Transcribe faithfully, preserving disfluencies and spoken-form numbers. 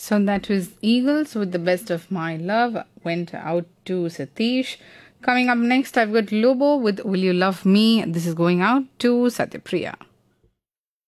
So that was Eagles with the best of my love. Went out to Satish. Coming up next, I've got Lobo with Will You Love Me? This is going out to Satyapriya.